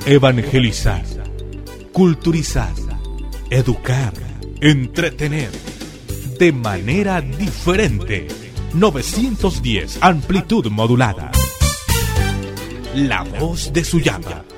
Evangelizar, culturizar, educar, entretener, de manera diferente. 910 amplitud modulada. La voz de Suyama.